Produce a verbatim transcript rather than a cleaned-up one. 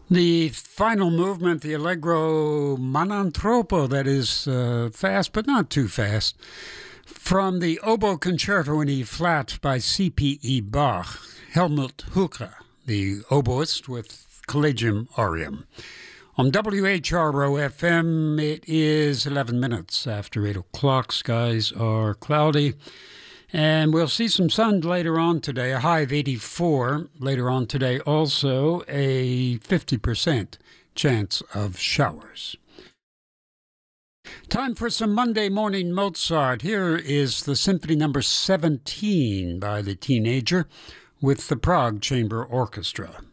The final movement, the Allegro Manantropo, that is uh, fast but not too fast, from the Oboe Concerto in E flat by C P E Bach, Helmut Hooker, the oboist with Collegium Aureum. On W H R O F M, it is eleven minutes after eight o'clock. Skies are cloudy. And we'll see some sun later on today, a high of eighty-four. Later on today, also a fifty percent chance of showers. Time for some Monday morning Mozart. Here is the Symphony Number seventeen by the Teenager with the Prague Chamber Orchestra.